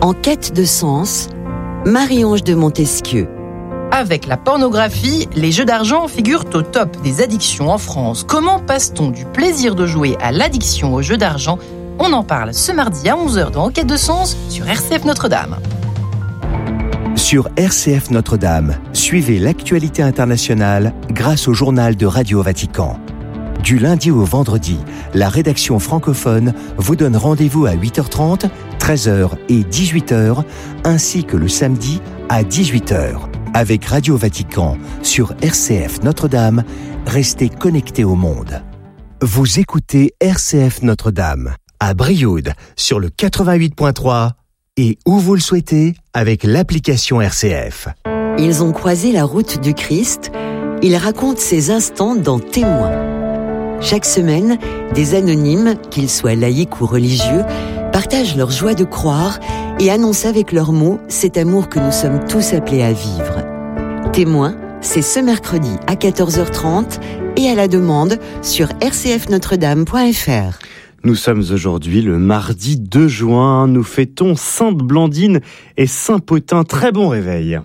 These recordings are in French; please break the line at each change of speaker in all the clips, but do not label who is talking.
En quête de sens, Marie-Ange de Montesquieu.
Avec la pornographie, les jeux d'argent figurent au top des addictions en France. Comment passe-t-on du plaisir de jouer à l'addiction aux jeux d'argent ? On en parle ce mardi à 11h dans En quête de sens sur RCF Notre-Dame.
Sur RCF Notre-Dame, suivez l'actualité internationale grâce au journal de Radio Vatican. Du lundi au vendredi, la rédaction francophone vous donne rendez-vous à 8h30, 13h et 18h, ainsi que le samedi à 18h. Avec Radio Vatican sur RCF Notre-Dame, restez connectés au monde. Vous écoutez RCF Notre-Dame à Brioude sur le 88.3 et où vous le souhaitez avec l'application RCF.
Ils ont croisé la route du Christ. Ils racontent ces instants dans Témoins. Chaque semaine, des anonymes, qu'ils soient laïcs ou religieux, partagent leur joie de croire et annoncent avec leurs mots cet amour que nous sommes tous appelés à vivre. Témoins, c'est ce mercredi à 14h30 et à la demande sur rcfnotredame.fr.
Nous sommes aujourd'hui le mardi 2 juin. Nous fêtons Sainte Blandine et Saint Potin. Très bon réveil.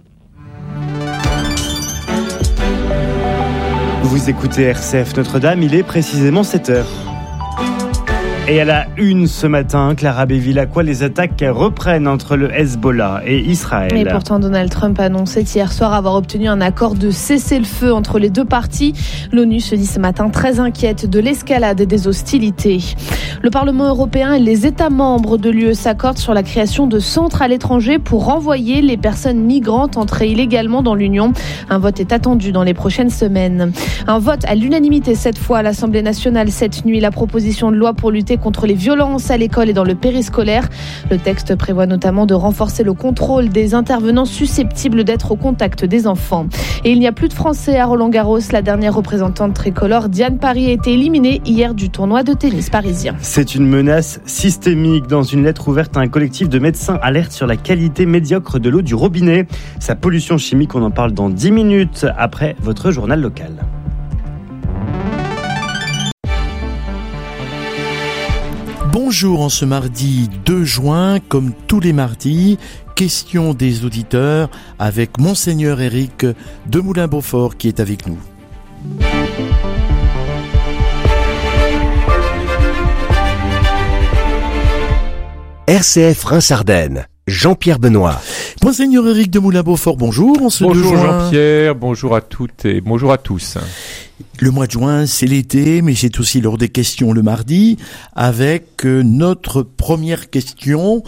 Vous écoutez RCF Notre-Dame, il est précisément 7h. Et à la une ce matin, Clara Béville, à quoi les attaques reprennent entre le Hezbollah et Israël.
Et pourtant, Donald Trump a annoncé hier soir avoir obtenu un accord de cessez-le-feu entre les deux parties. L'ONU se dit ce matin très inquiète de l'escalade des hostilités. Le Parlement européen et les États membres de l'UE s'accordent sur la création de centres à l'étranger pour renvoyer les personnes migrantes entrées illégalement dans l'Union. Un vote est attendu dans les prochaines semaines. Un vote à l'unanimité cette fois à l'Assemblée nationale cette nuit. La proposition de loi pour lutter contre les violences à l'école et dans le périscolaire. Le texte prévoit notamment de renforcer le contrôle des intervenants susceptibles d'être au contact des enfants. Et il n'y a plus de Français à Roland-Garros. La dernière représentante tricolore, Diane Paris, a été éliminée hier du tournoi de tennis parisien.
C'est une menace systémique. Dans une lettre ouverte à un collectif de médecins, alerte sur la qualité médiocre de l'eau du robinet. Sa pollution chimique, on en parle dans 10 minutes après votre journal local.
Bonjour, en ce mardi 2 juin, comme tous les mardis, question des auditeurs avec Monseigneur Éric de Moulin-Beaufort qui est avec nous.
RCF Reims-Ardennes, Jean-Pierre Benoît.
Monseigneur Éric de Moulin-Beaufort, bonjour.
Bonjour Jean-Pierre, bonjour à toutes et bonjour à tous.
Le mois de juin, c'est l'été, mais c'est aussi l'heure des questions le mardi, avec notre première question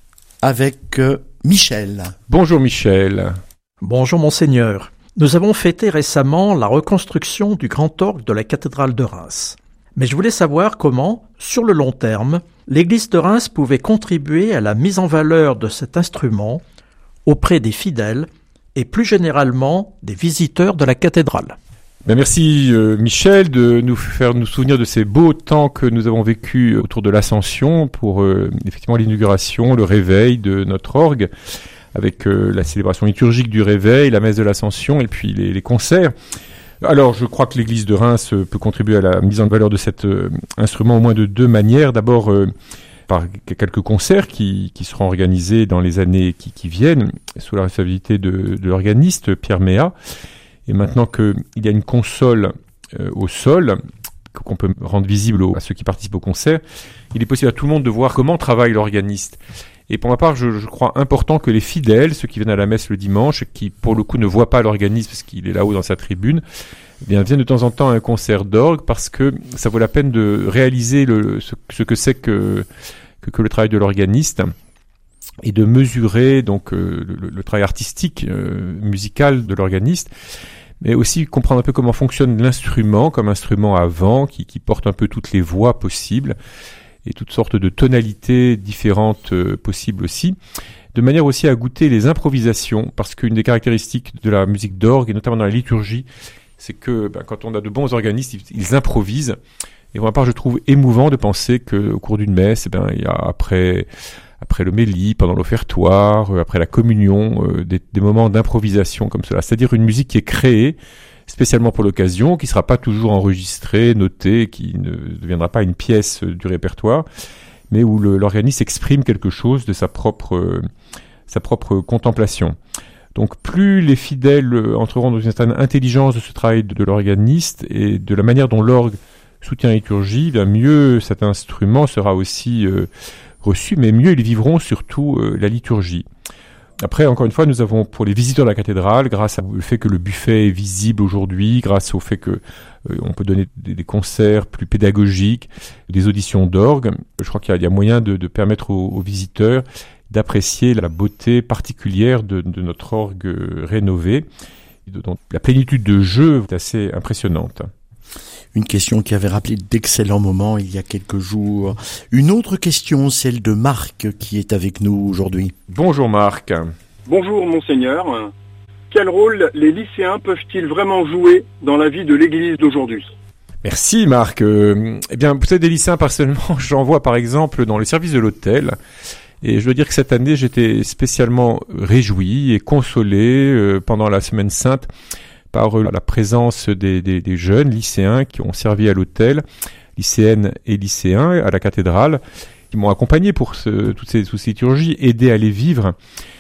avec Michel.
Bonjour Michel.
Bonjour Monseigneur. Nous avons fêté récemment la reconstruction du grand orgue de la cathédrale de Reims. Mais je voulais savoir comment, sur le long terme, l'église de Reims pouvait contribuer à la mise en valeur de cet instrument auprès des fidèles et plus généralement des visiteurs de la cathédrale.
Merci Michel de nous faire nous souvenir de ces beaux temps que nous avons vécus autour de l'Ascension pour effectivement l'inauguration, le réveil de notre orgue avec la célébration liturgique du réveil, la messe de l'Ascension et puis les concerts. Alors je crois que l'église de Reims peut contribuer à la mise en valeur de cet instrument au moins de deux manières. D'abord par quelques concerts qui seront organisés dans les années qui viennent sous la responsabilité de l'organiste Pierre Méat. Et maintenant qu'il y a une console au sol, qu'on peut rendre visible à ceux qui participent au concert, il est possible à tout le monde de voir comment travaille l'organiste. Et pour ma part, je crois important que les fidèles, ceux qui viennent à la messe le dimanche, qui pour le coup ne voient pas l'organiste parce qu'il est là-haut dans sa tribune, eh bien viennent de temps en temps à un concert d'orgue parce que ça vaut la peine de réaliser ce que c'est que le travail de l'organiste et de mesurer donc le travail artistique, musical de l'organiste, mais aussi comprendre un peu comment fonctionne l'instrument comme instrument à vent qui porte un peu toutes les voix possibles et toutes sortes de tonalités différentes possibles aussi, de manière aussi à goûter les improvisations, parce qu'une des caractéristiques de la musique d'orgue, et notamment dans la liturgie, c'est que quand on a de bons organistes, ils improvisent. Et pour ma part, je trouve émouvant de penser qu'au cours d'une messe, il y a après l'homélie, pendant l'offertoire, après la communion, des moments d'improvisation comme cela. C'est-à-dire une musique qui est créée spécialement pour l'occasion, qui ne sera pas toujours enregistrée, notée, qui ne deviendra pas une pièce du répertoire, mais où l'organisme exprime quelque chose de sa propre contemplation. Donc plus les fidèles entreront dans une certaine intelligence de ce travail de l'organiste et de la manière dont l'orgue soutient la liturgie, bien mieux cet instrument sera aussi reçu, mais mieux ils vivront surtout la liturgie. Après, encore une fois, nous avons pour les visiteurs de la cathédrale, grâce au fait que le buffet est visible aujourd'hui, grâce au fait que on peut donner des concerts plus pédagogiques, des auditions d'orgue, je crois qu'il y a moyen de permettre aux visiteurs d'apprécier la beauté particulière de notre orgue rénové. Donc, la plénitude de jeu est assez impressionnante.
Une question qui avait rappelé d'excellents moments il y a quelques jours. Une autre question, celle de Marc, qui est avec nous aujourd'hui.
Bonjour Marc.
Bonjour Monseigneur. Quel rôle les lycéens peuvent-ils vraiment jouer dans la vie de l'Église d'aujourd'hui ?
Merci Marc. Eh bien, vous savez, des lycéens, personnellement, j'en vois par exemple dans le service de l'hôtel. Et je dois dire que cette année, j'étais spécialement réjoui et consolé pendant la Semaine Sainte par la présence des jeunes lycéens qui ont servi à l'hôtel, lycéennes et lycéens à la cathédrale, qui m'ont accompagné pour toutes ces liturgies, aidé à les vivre.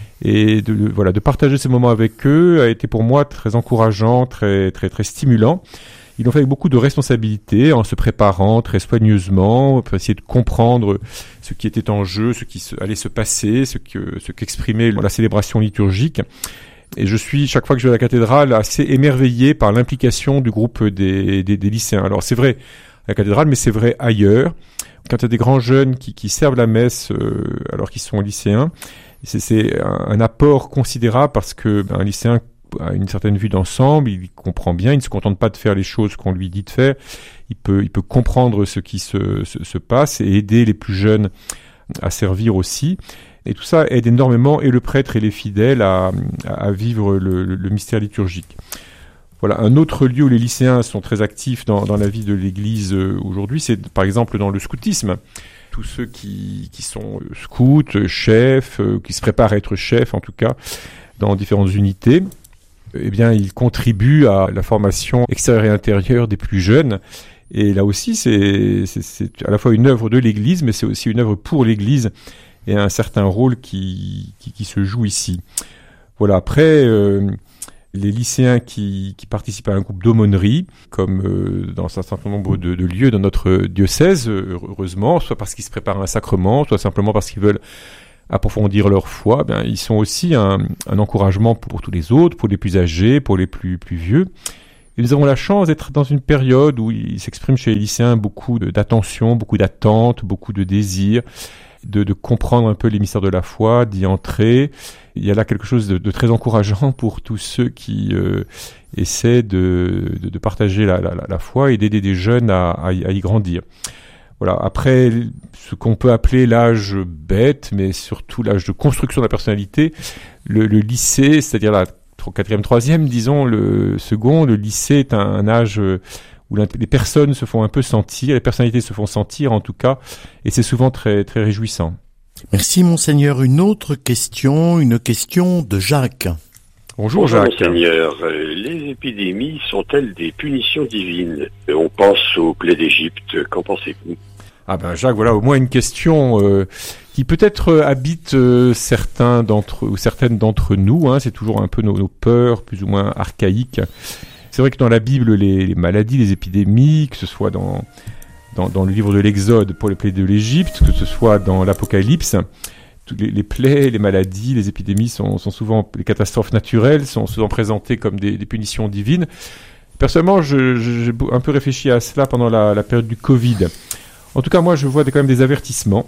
Et de partager ces moments avec eux a été pour moi très encourageant, très, très, très stimulant. Ils l'ont fait avec beaucoup de responsabilité, en se préparant très soigneusement, pour essayer de comprendre ce qui était en jeu, ce qui allait se passer, ce qu'exprimait la célébration liturgique. Et je suis, chaque fois que je vais à la cathédrale, assez émerveillé par l'implication du groupe des lycéens. Alors c'est vrai à la cathédrale, mais c'est vrai ailleurs. Quand il y a des grands jeunes qui servent la messe alors qu'ils sont lycéens, c'est un apport considérable parce que un lycéen a une certaine vue d'ensemble, il comprend bien, il ne se contente pas de faire les choses qu'on lui dit de faire, il peut comprendre ce qui se passe et aider les plus jeunes à servir aussi. Et tout ça aide énormément et le prêtre et les fidèles à vivre le mystère liturgique. Voilà, un autre lieu où les lycéens sont très actifs dans la vie de l'Église aujourd'hui, c'est par exemple dans le scoutisme. Tous ceux qui sont scouts, chefs, qui se préparent à être chefs en tout cas, dans différentes unités, eh bien, ils contribuent à la formation extérieure et intérieure des plus jeunes. Et là aussi, c'est à la fois une œuvre de l'Église, mais c'est aussi une œuvre pour l'Église et un certain rôle qui se joue ici. Voilà. Après, les lycéens qui participent à un groupe d'aumônerie, comme dans un certain nombre de lieux dans notre diocèse, heureusement, soit parce qu'ils se préparent à un sacrement, soit simplement parce qu'ils veulent approfondir leur foi, ben, ils sont aussi un encouragement pour tous les autres, pour les plus âgés, pour les plus vieux. Et nous avons la chance d'être dans une période où il s'exprime chez les lycéens beaucoup d'attention, beaucoup d'attente, beaucoup de désir, de comprendre un peu les mystères de la foi, d'y entrer. Il y a là quelque chose de très encourageant pour tous ceux qui essaient de partager la foi et d'aider des jeunes à y grandir. Voilà. Après, ce qu'on peut appeler l'âge bête, mais surtout l'âge de construction de la personnalité, le lycée, c'est-à-dire la 4e, 3e, disons, le second, le lycée est un âge où les personnes se font un peu sentir, les personnalités se font sentir en tout cas, et c'est souvent très, très réjouissant.
Merci Monseigneur. Une autre question, une question de Jacques.
Bonjour Jacques.
Monseigneur, les épidémies sont-elles des punitions divines ? On pense aux plaies d'Égypte, qu'en pensez-vous ?
Ah ben Jacques, voilà au moins une question qui peut-être habite certains d'entre ou certaines d'entre nous. Hein, c'est toujours un peu nos peurs plus ou moins archaïques. C'est vrai que dans la Bible, les maladies, les épidémies, que ce soit dans le livre de l'Exode pour les plaies de l'Égypte, que ce soit dans l'Apocalypse, les plaies, les maladies, les épidémies sont souvent, les catastrophes naturelles sont souvent présentées comme des punitions divines. Personnellement, j'ai un peu réfléchi à cela pendant la période du Covid. En tout cas, moi, je vois quand même des avertissements.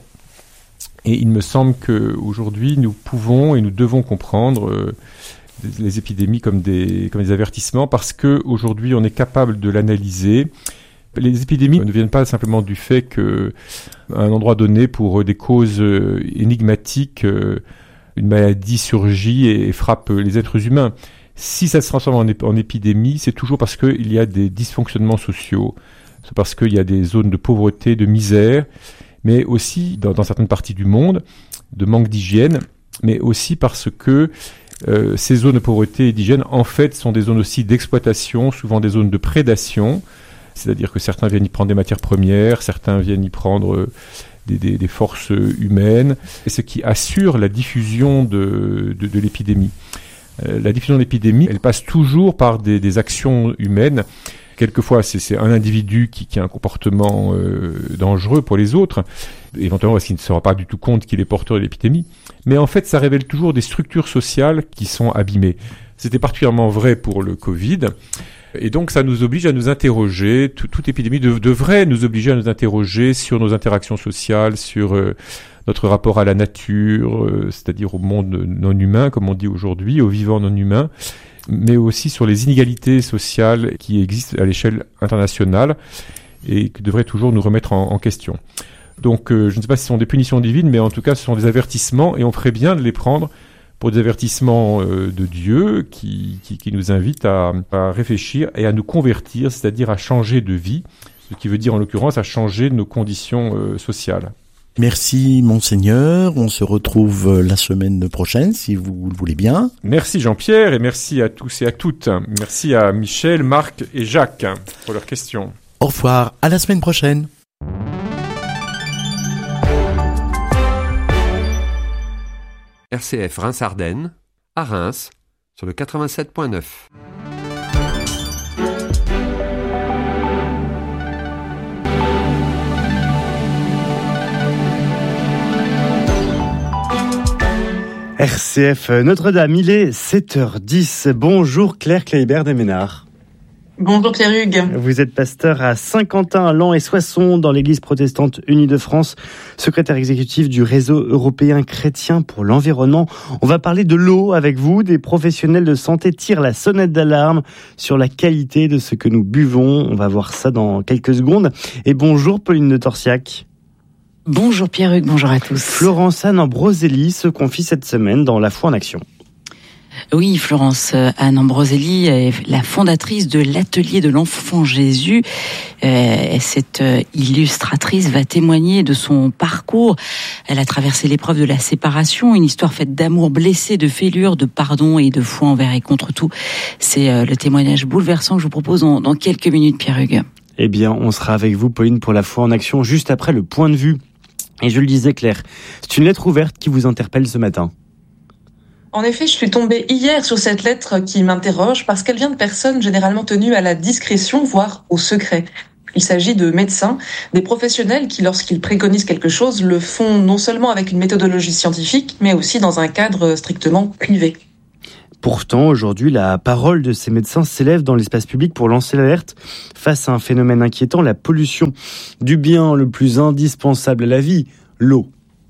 Et il me semble qu'aujourd'hui, nous pouvons et nous devons comprendre les épidémies comme des avertissements parce qu'aujourd'hui, on est capable de l'analyser. Les épidémies ne viennent pas simplement du fait qu'à un endroit donné, pour des causes énigmatiques, une maladie surgit et frappe les êtres humains. Si ça se transforme en épidémie, c'est toujours parce qu'il y a des dysfonctionnements sociaux. C'est parce qu'il y a des zones de pauvreté, de misère, mais aussi dans certaines parties du monde, de manque d'hygiène, mais aussi parce que ces zones de pauvreté et d'hygiène, en fait, sont des zones aussi d'exploitation, souvent des zones de prédation, c'est-à-dire que certains viennent y prendre des matières premières, certains viennent y prendre des forces humaines, et ce qui assure la diffusion de l'épidémie. La diffusion de l'épidémie, elle passe toujours par des actions humaines. Quelquefois, c'est un individu qui a un comportement dangereux pour les autres, éventuellement parce qu'il ne se rend pas du tout compte qu'il est porteur de l'épidémie. Mais en fait, ça révèle toujours des structures sociales qui sont abîmées. C'était particulièrement vrai pour le Covid. Et donc, ça nous oblige à nous interroger. Toute épidémie devrait nous obliger à nous interroger sur nos interactions sociales, sur notre rapport à la nature, c'est-à-dire au monde non humain, comme on dit aujourd'hui, au vivant non humain, mais aussi sur les inégalités sociales qui existent à l'échelle internationale et qui devraient toujours nous remettre en question. Donc, je ne sais pas si ce sont des punitions divines, mais en tout cas, ce sont des avertissements, et on ferait bien de les prendre pour des avertissements de Dieu qui nous invitent à réfléchir et à nous convertir, c'est-à-dire à changer de vie, ce qui veut dire en l'occurrence à changer nos conditions sociales.
Merci Monseigneur, on se retrouve la semaine prochaine si vous le voulez bien.
Merci Jean-Pierre et merci à tous et à toutes. Merci à Michel, Marc et Jacques pour leurs questions.
Au revoir, à la semaine prochaine.
RCF Reims-Ardennes, à Reims, sur le 87.9.
RCF Notre-Dame, il est 7h10. Bonjour Claire Kleibert des Ménards.
Bonjour Pierre-Hugues.
Vous êtes pasteur à Saint-Quentin, Laon et Soissons dans l'Église protestante unie de France, secrétaire exécutif du réseau européen chrétien pour l'environnement. On va parler de l'eau avec vous. Des professionnels de santé tirent la sonnette d'alarme sur la qualité de ce que nous buvons. On va voir ça dans quelques secondes. Et bonjour Pauline de Torsiac.
Bonjour Pierre-Hugues, bonjour à tous.
Florence-Anne Ambroselli se confie cette semaine dans La Foi en Action.
Oui, Florence-Anne Ambroselli est la fondatrice de l'Atelier de l'Enfant Jésus. Cette illustratrice va témoigner de son parcours. Elle a traversé l'épreuve de la séparation, une histoire faite d'amour blessé, de fêlure, de pardon et de foi envers et contre tout. C'est le témoignage bouleversant que je vous propose dans quelques minutes, Pierre-Hugues.
Eh bien, on sera avec vous, Pauline, pour La Foi en Action, juste après le point de vue. Et je le disais, Claire, c'est une lettre ouverte qui vous interpelle ce matin.
En effet, je suis tombée hier sur cette lettre qui m'interroge parce qu'elle vient de personnes généralement tenues à la discrétion, voire au secret. Il s'agit de médecins, des professionnels qui, lorsqu'ils préconisent quelque chose, le font non seulement avec une méthodologie scientifique, mais aussi dans un cadre strictement privé.
Pourtant, aujourd'hui, la parole de ces médecins s'élève dans l'espace public pour lancer l'alerte face à un phénomène inquiétant, la pollution du bien le plus indispensable à la vie, l'eau.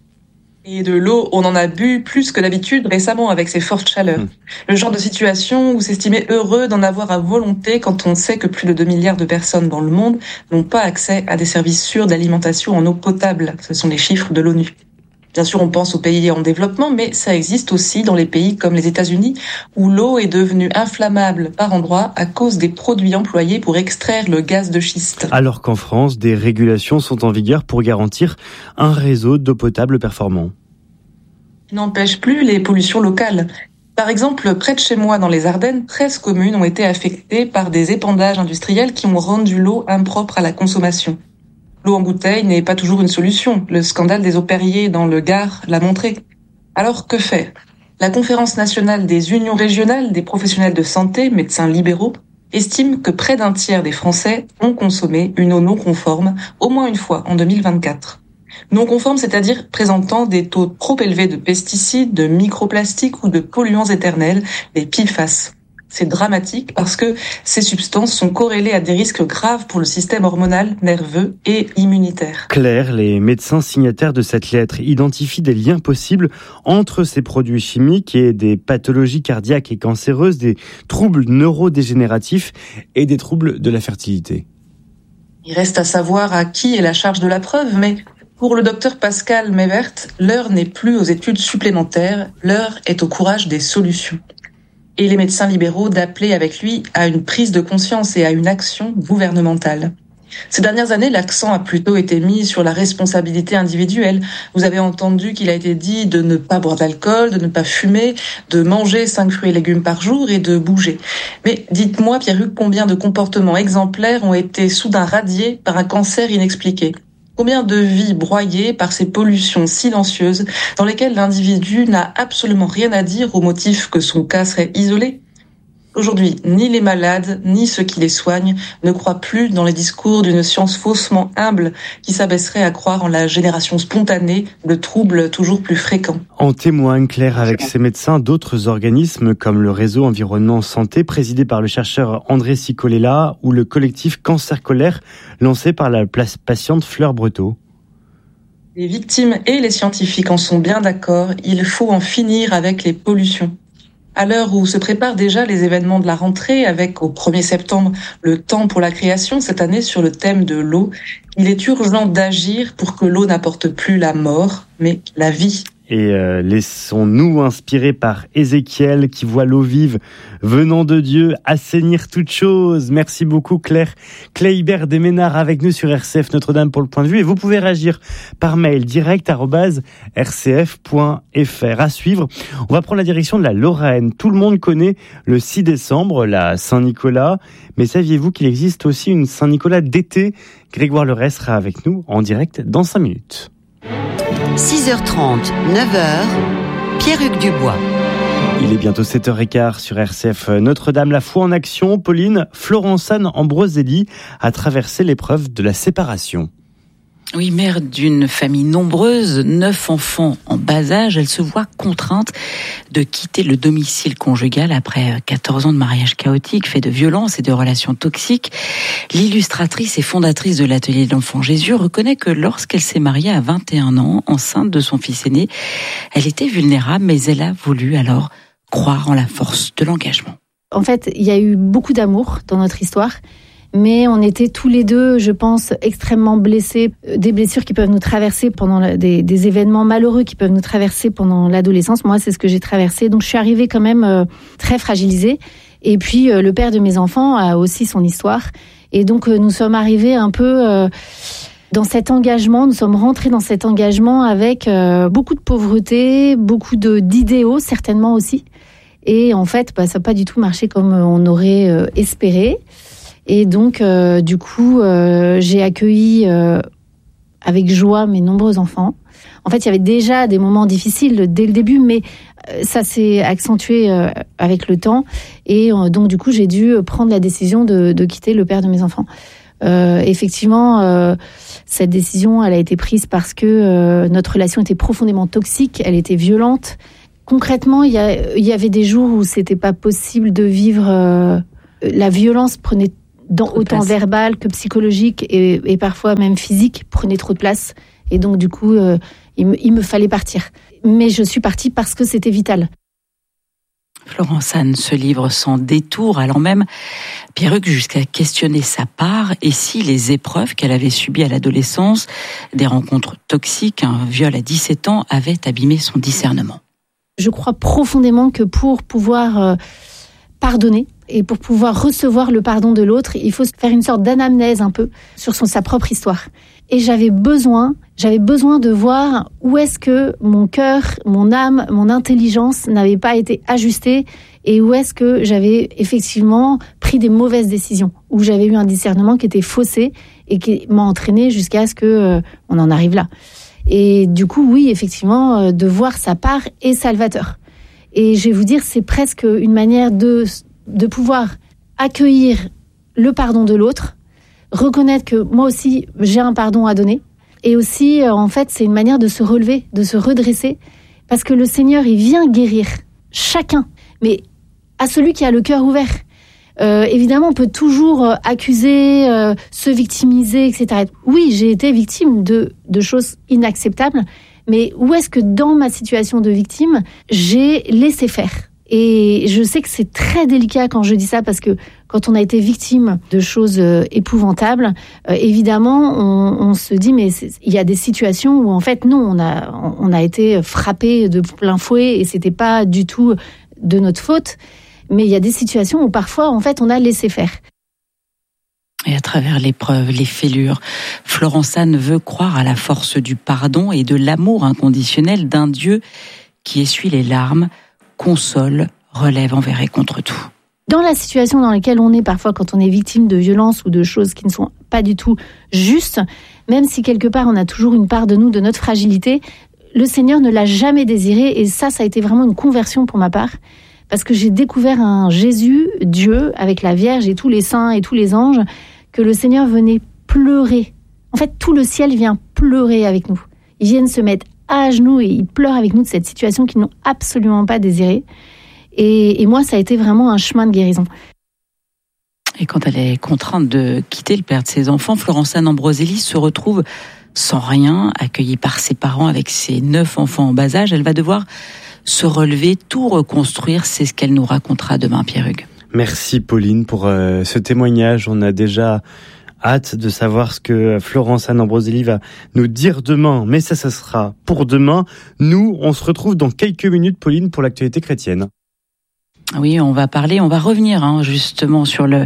Et de l'eau, on en a bu plus que d'habitude récemment avec ces fortes chaleurs. Le genre de situation où s'estimer heureux d'en avoir à volonté quand on sait que plus de 2 milliards de personnes dans le monde n'ont pas accès à des services sûrs d'alimentation en eau potable. Ce sont les chiffres de l'ONU. Bien sûr, on pense aux pays en développement, mais ça existe aussi dans les pays comme les États-Unis, où l'eau est devenue inflammable par endroits à cause des produits employés pour extraire le gaz de schiste.
Alors qu'en France, des régulations sont en vigueur pour garantir un réseau d'eau potable performant.
Il n'empêche plus les pollutions locales. Par exemple, près de chez moi, dans les Ardennes, 13 communes ont été affectées par des épandages industriels qui ont rendu l'eau impropre à la consommation. L'eau en bouteille n'est pas toujours une solution. Le scandale des eaux Perrier dans le Gard l'a montré. Alors que faire ? La Conférence nationale des unions régionales des professionnels de santé, médecins libéraux, estime que près d'un tiers des Français ont consommé une eau non conforme au moins une fois en 2024. Non conforme, c'est-à-dire présentant des taux trop élevés de pesticides, de microplastiques ou de polluants éternels, les PFAS. C'est dramatique parce que ces substances sont corrélées à des risques graves pour le système hormonal, nerveux et immunitaire.
Claire, les médecins signataires de cette lettre identifient des liens possibles entre ces produits chimiques et des pathologies cardiaques et cancéreuses, des troubles neurodégénératifs et des troubles de la fertilité.
Il reste à savoir à qui est la charge de la preuve, mais pour le docteur Pascal Mevert, l'heure n'est plus aux études supplémentaires, l'heure est au courage des solutions. Et les médecins libéraux d'appeler avec lui à une prise de conscience et à une action gouvernementale. Ces dernières années, l'accent a plutôt été mis sur la responsabilité individuelle. Vous avez entendu qu'il a été dit de ne pas boire d'alcool, de ne pas fumer, de manger 5 fruits et légumes par jour et de bouger. Mais dites-moi, Pierre-Hugues, combien de comportements exemplaires ont été soudain radiés par un cancer inexpliqué ? Combien de vies broyées par ces pollutions silencieuses dans lesquelles l'individu n'a absolument rien à dire au motif que son cas serait isolé ? Aujourd'hui, ni les malades, ni ceux qui les soignent ne croient plus dans les discours d'une science faussement humble qui s'abaisserait à croire en la génération spontanée de troubles toujours plus fréquents.
En témoigne Claire avec ses médecins d'autres organismes comme le réseau Environnement Santé présidé par le chercheur André Cicolella ou le collectif Cancer Colère lancé par la patiente Fleur Breteau.
Les victimes et les scientifiques en sont bien d'accord, il faut en finir avec les pollutions. À l'heure où se préparent déjà les événements de la rentrée avec au 1er septembre le temps pour la création cette année sur le thème de l'eau, il est urgent d'agir pour que l'eau n'apporte plus la mort, mais la vie.
Et laissons-nous inspirer par Ézéchiel qui voit l'eau vive venant de Dieu assainir toute chose. Merci beaucoup Claire. Claire Hibert des Ménards avec nous sur RCF Notre-Dame pour le point de vue. Et vous pouvez réagir par mail direct @rcf.fr. À suivre, on va prendre la direction de la Lorraine. Tout le monde connaît le 6 décembre, la Saint-Nicolas. Mais saviez-vous qu'il existe aussi une Saint-Nicolas d'été ? Grégoire Leray sera avec nous en direct dans 5 minutes.
6h30, 9h, Pierre-Hugues Dubois.
Il est bientôt 7h15 sur RCF Notre-Dame. La foi en action, Pauline, Florence Anne Ambroselli a traversé l'épreuve de la séparation.
Oui, mère d'une famille nombreuse, 9 enfants en bas âge, elle se voit contrainte de quitter le domicile conjugal après 14 ans de mariage chaotique, fait de violences et de relations toxiques. L'illustratrice et fondatrice de l'Atelier de l'Enfant Jésus reconnaît que lorsqu'elle s'est mariée à 21 ans, enceinte de son fils aîné, elle était vulnérable, mais elle a voulu alors croire en la force de l'engagement.
En fait, il y a eu beaucoup d'amour dans notre histoire. Mais on était tous les deux, je pense, extrêmement blessés. Des blessures qui peuvent nous traverser pendant des événements malheureux qui peuvent nous traverser pendant l'adolescence. Moi, c'est ce que j'ai traversé. Donc, je suis arrivée quand même très fragilisée. Et puis, le père de mes enfants a aussi son histoire. Et donc, nous sommes arrivés un peu dans cet engagement. Nous sommes rentrés dans cet engagement avec beaucoup de pauvreté, beaucoup d'idéaux, certainement aussi. Et en fait, ça n'a pas du tout marché comme on aurait espéré. Et donc, du coup, j'ai accueilli avec joie mes nombreux enfants. En fait, il y avait déjà des moments difficiles dès le début, mais ça s'est accentué avec le temps. Et donc, du coup, j'ai dû prendre la décision de quitter le père de mes enfants. Effectivement, cette décision, elle a été prise parce que notre relation était profondément toxique, elle était violente. Concrètement, il y avait des jours où c'était pas possible de vivre. La violence prenait autant verbal que psychologique et parfois même physique, prenait trop de place. Et donc, du coup, il me fallait partir. Mais je suis partie parce que c'était vital.
Florence Anne se livre sans détour, allant même, Pierre-Hugues, jusqu'à questionner sa part et si les épreuves qu'elle avait subies à l'adolescence, des rencontres toxiques, un viol à 17 ans, avaient abîmé son discernement.
Je crois profondément que pour pouvoir pardonner et pour pouvoir recevoir le pardon de l'autre, il faut faire une sorte d'anamnèse un peu sur sa propre histoire. Et j'avais besoin de voir où est-ce que mon cœur, mon âme, mon intelligence n'avaient pas été ajustées et où est-ce que j'avais effectivement pris des mauvaises décisions, où j'avais eu un discernement qui était faussé et qui m'a entraîné jusqu'à ce que on en arrive là. Et du coup, oui, effectivement, de voir sa part est salvateur. Et je vais vous dire, c'est presque une manière de pouvoir accueillir le pardon de l'autre, reconnaître que moi aussi, j'ai un pardon à donner. Et aussi, en fait, c'est une manière de se relever, de se redresser, parce que le Seigneur, il vient guérir chacun, mais à celui qui a le cœur ouvert. Évidemment, on peut toujours accuser, se victimiser, etc. Oui, j'ai été victime de choses inacceptables, mais où est-ce que dans ma situation de victime, j'ai laissé faire ? Et je sais que c'est très délicat quand je dis ça, parce que quand on a été victime de choses épouvantables, évidemment, on se dit, mais il y a des situations où, en fait, non, on a été frappé de plein fouet et c'était pas du tout de notre faute. Mais il y a des situations où, parfois, en fait, on a laissé faire.
Et à travers l'épreuve, les fêlures, Florence Anne veut croire à la force du pardon et de l'amour inconditionnel d'un Dieu qui essuie les larmes, console, relève envers et contre tout.
Dans la situation dans laquelle on est parfois quand on est victime de violences ou de choses qui ne sont pas du tout juste, même si quelque part on a toujours une part de nous, de notre fragilité. Le Seigneur ne l'a jamais désiré et ça a été vraiment une conversion pour ma part. Parce que j'ai découvert un Jésus, Dieu, avec la Vierge et tous les saints et tous les anges, que le Seigneur venait pleurer. En fait, tout le ciel vient pleurer avec nous. Ils viennent se mettre à genoux et ils pleurent avec nous de cette situation qu'ils n'ont absolument pas désirée. Et moi, ça a été vraiment un chemin de guérison.
Et quand elle est contrainte de quitter le père de ses enfants, Florence-Anne Ambroselli se retrouve sans rien, accueillie par ses parents avec ses 9 enfants en bas âge. Elle va devoir se relever, tout reconstruire. C'est ce qu'elle nous racontera demain, Pierre-Hugues.
Merci Pauline pour ce témoignage. On a déjà hâte de savoir ce que Florence-Anne Ambroselli va nous dire demain. Mais ça sera pour demain. Nous, on se retrouve dans quelques minutes, Pauline, pour l'actualité chrétienne.
Oui, on va revenir justement sur la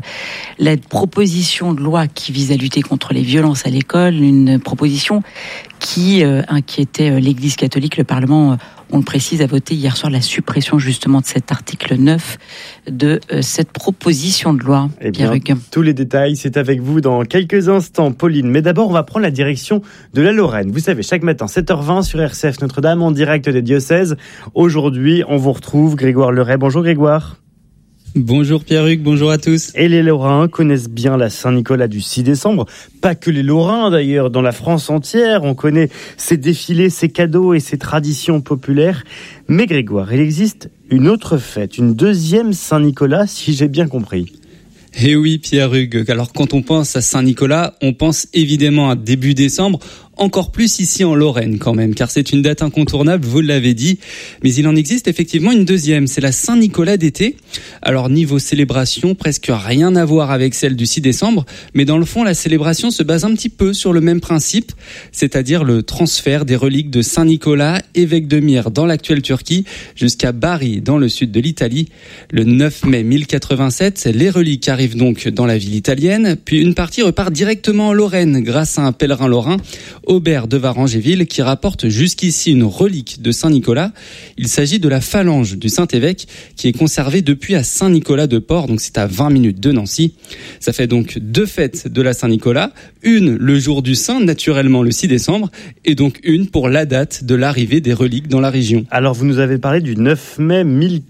proposition de loi qui vise à lutter contre les violences à l'école, une proposition qui inquiétait l'Église catholique. Le Parlement, on le précise, a voté hier soir la suppression justement de cet article 9 de cette proposition de loi.
Eh bien, tous les détails, c'est avec vous dans quelques instants, Pauline. Mais d'abord, on va prendre la direction de la Lorraine. Vous savez, chaque matin, 7h20 sur RCF Notre-Dame, en direct des diocèses. Aujourd'hui, on vous retrouve Grégoire Leray. Bonjour Grégoire.
Bonjour Pierre-Hugues, bonjour à tous.
Et les Lorrains connaissent bien la Saint-Nicolas du 6 décembre. Pas que les Lorrains d'ailleurs, dans la France entière, on connaît ses défilés, ses cadeaux et ses traditions populaires. Mais Grégoire, il existe une autre fête, une deuxième Saint-Nicolas, si j'ai bien compris.
Eh oui Pierre-Hugues, alors quand on pense à Saint-Nicolas, on pense évidemment à début décembre, encore plus ici en Lorraine quand même, car c'est une date incontournable, vous l'avez dit. Mais il en existe effectivement une deuxième, c'est la Saint-Nicolas d'été. Alors niveau célébration, presque rien à voir avec celle du 6 décembre, mais dans le fond, la célébration se base un petit peu sur le même principe, c'est-à-dire le transfert des reliques de Saint-Nicolas, évêque de Myre dans l'actuelle Turquie, jusqu'à Bari dans le sud de l'Italie. Le 9 mai 1087, les reliques arrivent donc dans la ville italienne, puis une partie repart directement en Lorraine grâce à un pèlerin lorrain, Aubert de Varangéville, qui rapporte jusqu'ici une relique de Saint-Nicolas. Il s'agit de la phalange du Saint-Évêque qui est conservée depuis à Saint-Nicolas-de-Port, donc c'est à 20 minutes de Nancy. Ça fait donc 2 fêtes de la Saint-Nicolas, une le jour du Saint, naturellement le 6 décembre, et donc une pour la date de l'arrivée des reliques dans la région.
Alors vous nous avez parlé du 9 mai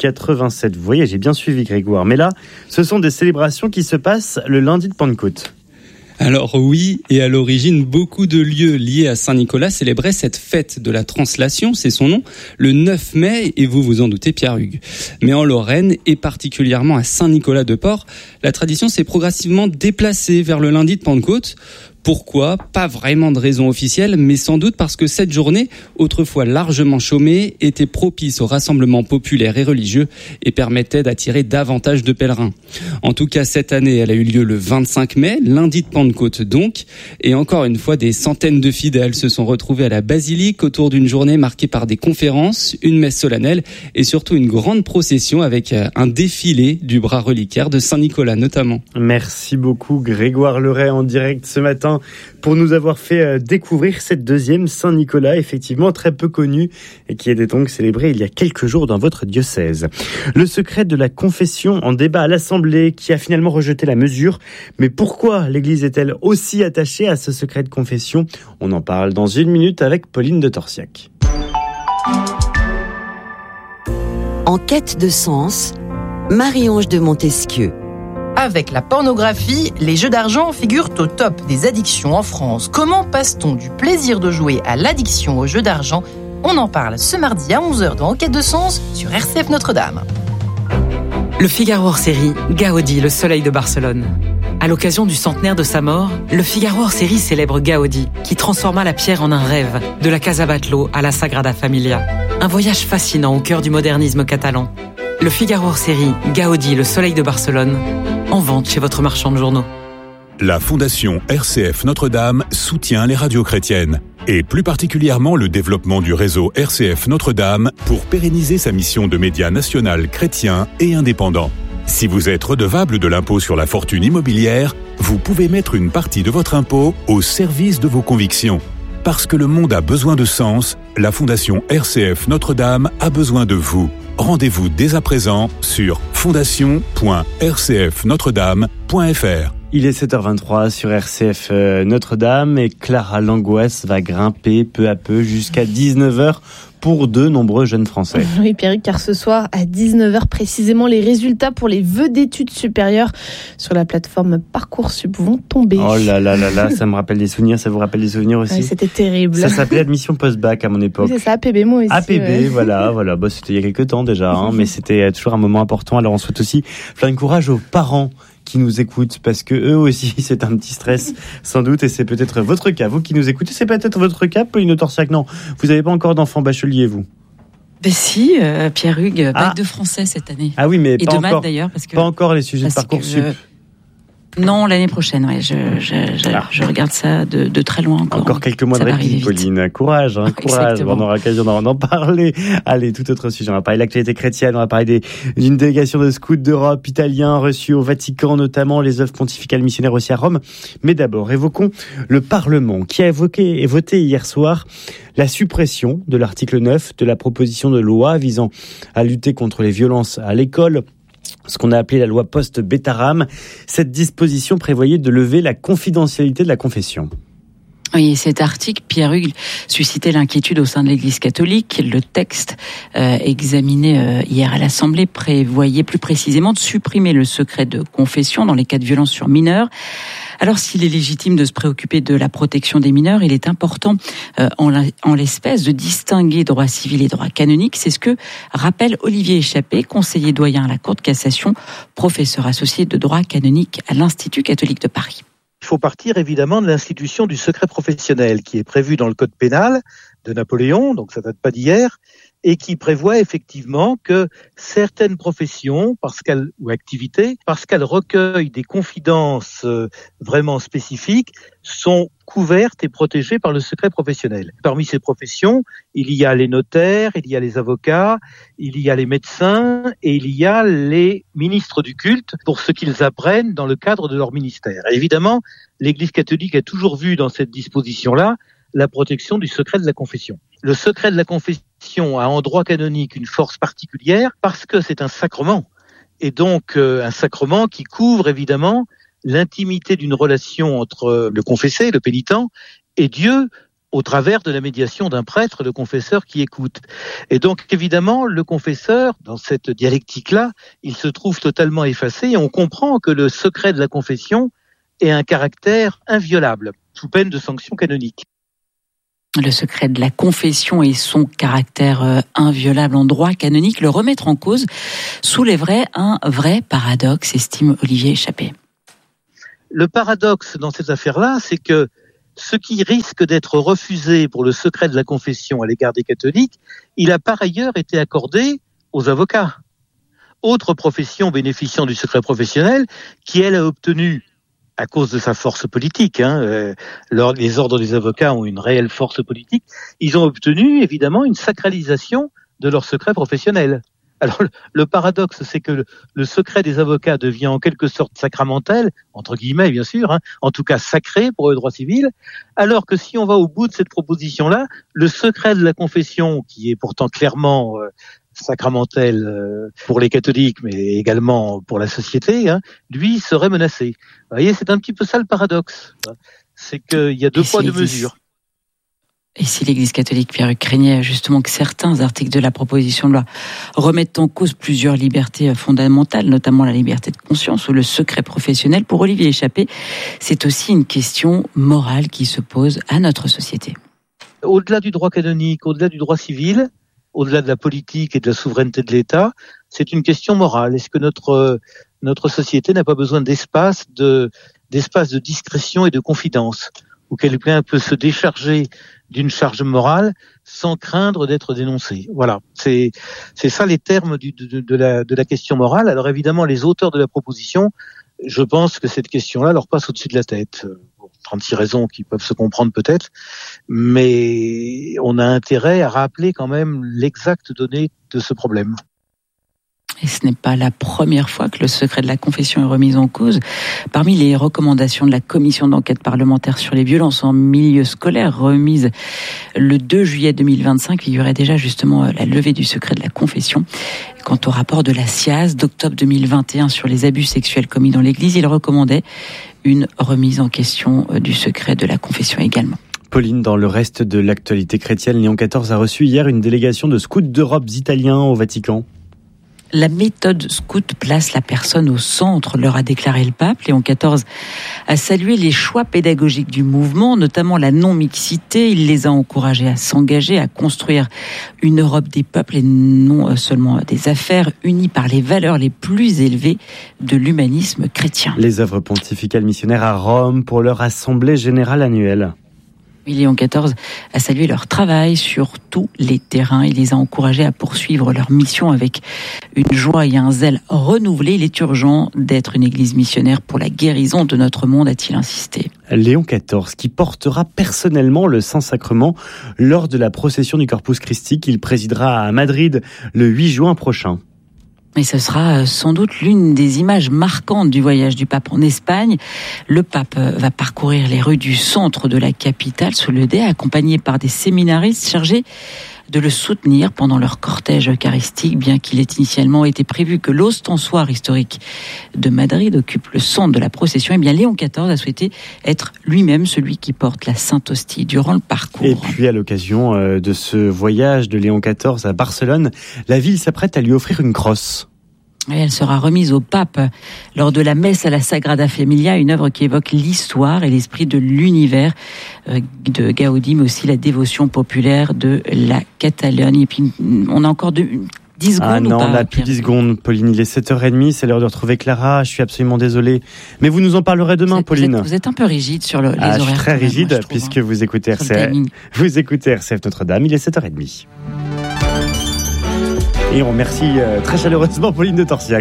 1087, vous voyez, j'ai bien suivi Grégoire, mais là, ce sont des célébrations qui se passent le lundi de Pentecôte.
Alors oui, et à l'origine, beaucoup de lieux liés à Saint-Nicolas célébraient cette fête de la translation, c'est son nom, le 9 mai, et vous vous en doutez, Pierre-Hugues. Mais en Lorraine, et particulièrement à Saint-Nicolas-de-Port, la tradition s'est progressivement déplacée vers le lundi de Pentecôte. Pourquoi ? Pas vraiment de raison officielle, mais sans doute parce que cette journée, autrefois largement chômée, était propice aux rassemblements populaires et religieux et permettait d'attirer davantage de pèlerins. En tout cas, cette année, elle a eu lieu le 25 mai, lundi de Pentecôte donc, et encore une fois, des centaines de fidèles se sont retrouvés à la basilique autour d'une journée marquée par des conférences, une messe solennelle et surtout une grande procession avec un défilé du bras reliquaire de Saint-Nicolas notamment.
Merci beaucoup Grégoire Leray en direct ce matin pour nous avoir fait découvrir cette deuxième Saint-Nicolas, effectivement très peu connue et qui était donc célébrée il y a quelques jours dans votre diocèse. Le secret de la confession en débat à l'Assemblée qui a finalement rejeté la mesure. Mais pourquoi l'Église est-elle aussi attachée à ce secret de confession ? On en parle dans 1 minute avec Pauline de Torsiac.
En quête de sens, Marie-Ange de Montesquieu.
Avec la pornographie, les jeux d'argent figurent au top des addictions en France. Comment passe-t-on du plaisir de jouer à l'addiction aux jeux d'argent ? On en parle ce mardi à 11h dans Enquête de sens sur RCF Notre-Dame.
Le Figaro hors-série, Gaudi, le soleil de Barcelone. À l'occasion du centenaire de sa mort, le Figaro hors-série célèbre Gaudi, qui transforma la pierre en un rêve, de la Casa Batlló à la Sagrada Familia. Un voyage fascinant au cœur du modernisme catalan. Le Figaro hors-série, Gaudi, le soleil de Barcelone, en vente chez votre marchand de journaux.
La Fondation RCF Notre-Dame soutient les radios chrétiennes, et plus particulièrement le développement du réseau RCF Notre-Dame pour pérenniser sa mission de média national chrétien et indépendant. Si vous êtes redevable de l'impôt sur la fortune immobilière, vous pouvez mettre une partie de votre impôt au service de vos convictions. Parce que le monde a besoin de sens, la Fondation RCF Notre-Dame a besoin de vous. Rendez-vous dès à présent sur fondation.rcfnotredame.fr.
Il est 7h23 sur RCF Notre-Dame et Clara, l'angoisse va grimper peu à peu jusqu'à 19h pour de nombreux jeunes Français.
Oui, Pierrick, car ce soir, à 19h précisément, les résultats pour les vœux d'études supérieures sur la plateforme Parcoursup vont tomber.
Oh là là là là, ça me rappelle des souvenirs, ça vous rappelle des souvenirs aussi?
Ouais, c'était terrible.
Ça s'appelait admission post-bac à mon époque.
Oui, c'est ça, APB, moi aussi.
APB, ouais. voilà, bah, c'était il y a quelques temps déjà, mais c'était toujours un moment important. Alors on souhaite aussi plein de courage aux parents qui nous écoutent, parce que eux aussi, c'est un petit stress, sans doute, et c'est peut-être votre cas. Vous qui nous écoutez, c'est peut-être votre cas, Pauline Torsiac. Non, vous n'avez pas encore d'enfant bachelier, vous?
Ben si, Pierre Hugues, bac de français cette année.
Ah oui, mais
et
pas
de
encore,
maths d'ailleurs, parce que
pas encore les sujets de Parcoursup.
Non, l'année prochaine, ouais. Je regarde ça de très loin encore.
Encore quelques mois de répit, Pauline. Courage, courage. On aura l'occasion d'en parler. Allez, tout autre sujet. On va parler de l'actualité chrétienne. On va parler d'une délégation de scouts d'Europe italiens reçus au Vatican, notamment les œuvres pontificales missionnaires aussi à Rome. Mais d'abord, évoquons le Parlement qui a voté hier soir la suppression de l'article 9 de la proposition de loi visant à lutter contre les violences à l'école, ce qu'on a appelé la loi post-Bétaram. Cette disposition prévoyait de lever la confidentialité de la confession.
Oui, cet article, Pierre Hugues, suscitait l'inquiétude au sein de l'Église catholique. Le texte examiné hier à l'Assemblée prévoyait plus précisément de supprimer le secret de confession dans les cas de violence sur mineurs. Alors, s'il est légitime de se préoccuper de la protection des mineurs, il est important, en l'espèce, de distinguer droit civil et droit canonique. C'est ce que rappelle Olivier Échappé, conseiller doyen à la Cour de cassation, professeur associé de droit canonique à l'Institut catholique de Paris.
Il faut partir évidemment de l'institution du secret professionnel qui est prévu dans le Code pénal de Napoléon, donc ça date pas d'hier, et qui prévoit effectivement que certaines professions ou activités, parce qu'elles recueillent des confidences vraiment spécifiques, sont couvertes et protégées par le secret professionnel. Parmi ces professions, il y a les notaires, il y a les avocats, il y a les médecins et il y a les ministres du culte pour ce qu'ils apprennent dans le cadre de leur ministère. Et évidemment, l'Église catholique a toujours vu dans cette disposition-là la protection du secret de la confession. Le secret de la confession a en droit canonique une force particulière parce que c'est un sacrement. Et donc un sacrement qui couvre évidemment l'intimité d'une relation entre le confessé, le pénitent, et Dieu au travers de la médiation d'un prêtre, le confesseur qui écoute. Et donc évidemment, le confesseur, dans cette dialectique-là, il se trouve totalement effacé et on comprend que le secret de la confession ait un caractère inviolable, sous peine de sanction canonique.
Le secret de la confession et son caractère inviolable en droit canonique, le remettre en cause soulèverait un vrai paradoxe, estime Olivier Échappé.
Le paradoxe dans cette affaire-là, c'est que ce qui risque d'être refusé pour le secret de la confession à l'égard des catholiques, il a par ailleurs été accordé aux avocats. Autre profession bénéficiant du secret professionnel, qui elle a obtenu à cause de sa force politique, les ordres des avocats ont une réelle force politique, ils ont obtenu évidemment une sacralisation de leur secret professionnel. Alors le paradoxe, c'est que le secret des avocats devient en quelque sorte sacramentel, entre guillemets bien sûr, en tout cas sacré pour le droit civil, alors que si on va au bout de cette proposition-là, le secret de la confession, qui est pourtant clairement sacramentel pour les catholiques, mais également pour la société, lui serait menacé. Vous voyez, c'est un petit peu ça le paradoxe. C'est qu'il y a deux poids, deux mesures.
Et si l'Église catholique, Pierre Hugues, craignait justement que certains articles de la proposition de loi remettent en cause plusieurs libertés fondamentales, notamment la liberté de conscience ou le secret professionnel, pour Olivier Échappé, c'est aussi une question morale qui se pose à notre société.
Au-delà du droit canonique, au-delà du droit civil, au-delà de la politique et de la souveraineté de l'État, c'est une question morale. Est-ce que notre société n'a pas besoin d'espace de discrétion et de confidence, où quelqu'un peut se décharger d'une charge morale sans craindre d'être dénoncé? Voilà, c'est ça les termes de la question morale. Alors évidemment, les auteurs de la proposition, je pense que cette question-là leur passe au-dessus de la tête. 36 raisons qui peuvent se comprendre peut-être, mais on a intérêt à rappeler quand même l'exacte donnée de ce problème.
Et ce n'est pas la première fois que le secret de la confession est remis en cause. Parmi les recommandations de la commission d'enquête parlementaire sur les violences en milieu scolaire, remise le 2 juillet 2025, figurait déjà justement la levée du secret de la confession. Quant au rapport de la SIAZ d'octobre 2021 sur les abus sexuels commis dans l'Église, il recommandait une remise en question du secret de la confession également.
Pauline, dans le reste de l'actualité chrétienne, Léon XIV a reçu hier une délégation de scouts d'Europe italiens au Vatican.
La méthode scout place la personne au centre, leur a déclaré le pape. Léon XIV a salué les choix pédagogiques du mouvement, notamment la non-mixité. Il les a encouragés à s'engager, à construire une Europe des peuples et non seulement des affaires, unis par les valeurs les plus élevées de l'humanisme chrétien.
Les œuvres pontificales missionnaires à Rome pour leur assemblée générale annuelle.
Léon XIV a salué leur travail sur tous les terrains. Il les a encouragés à poursuivre leur mission avec une joie et un zèle renouvelé. Il est urgent d'être une église missionnaire pour la guérison de notre monde, a-t-il insisté.
Léon XIV, qui portera personnellement le Saint-Sacrement lors de la procession du Corpus Christi qu'il présidera à Madrid le 8 juin prochain.
Et ce sera sans doute l'une des images marquantes du voyage du pape en Espagne. Le pape va parcourir les rues du centre de la capitale sous le dais, accompagné par des séminaristes chargés de le soutenir pendant leur cortège eucharistique, bien qu'il ait initialement été prévu que l'ostensoir historique de Madrid occupe le centre de la procession. Eh bien, Léon XIV a souhaité être lui-même celui qui porte la Sainte Hostie durant le parcours.
Et puis, à l'occasion de ce voyage de Léon XIV à Barcelone, la ville s'apprête à lui offrir une crosse.
Et elle sera remise au pape lors de la messe à la Sagrada Familia, une œuvre qui évoque l'histoire et l'esprit de l'univers de Gaudi, mais aussi la dévotion populaire de la Catalogne. Et puis, on a encore 10 secondes.
Ah non,
ou pas,
on n'a plus 10 secondes, Pauline. Il est 7h30, c'est l'heure de retrouver Clara. Je suis absolument désolé. Mais vous nous en parlerez demain, Pauline.
Vous êtes un peu rigide sur les horaires.
Je suis très rigide,
moi,
puisque vous écoutez RCF. Vous écoutez RCF Notre-Dame, il est 7h30. Et on remercie très chaleureusement Pauline de Torsiac.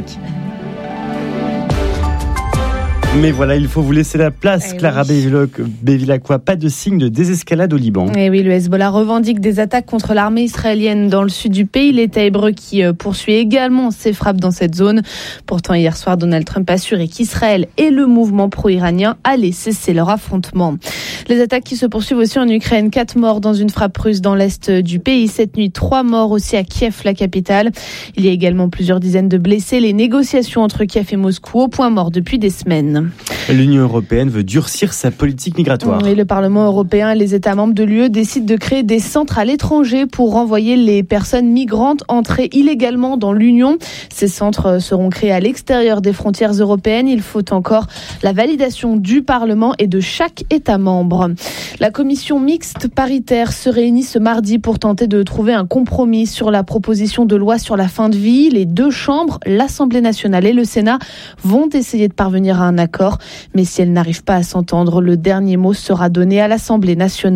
Mais voilà, il faut vous laisser la place, Clara Bevilacqua. Pas de signe de désescalade au Liban.
Et oui, le Hezbollah revendique des attaques contre l'armée israélienne dans le sud du pays. L'État hébreu qui poursuit également ses frappes dans cette zone. Pourtant, hier soir, Donald Trump a assuré qu'Israël et le mouvement pro-iranien allaient cesser leur affrontement. Les attaques qui se poursuivent aussi en Ukraine. 4 morts dans une frappe russe dans l'est du pays. Cette nuit, 3 morts aussi à Kiev, la capitale. Il y a également plusieurs dizaines de blessés. Les négociations entre Kiev et Moscou au point mort depuis des semaines.
L'Union européenne veut durcir sa politique migratoire.
Et le Parlement européen et les États membres de l'UE décident de créer des centres à l'étranger pour renvoyer les personnes migrantes entrées illégalement dans l'Union. Ces centres seront créés à l'extérieur des frontières européennes. Il faut encore la validation du Parlement et de chaque État membre. La commission mixte paritaire se réunit ce mardi pour tenter de trouver un compromis sur la proposition de loi sur la fin de vie. Les deux chambres, l'Assemblée nationale et le Sénat, vont essayer de parvenir à un accord. Mais si elles n'arrivent pas à s'entendre, le dernier mot sera donné à l'Assemblée nationale.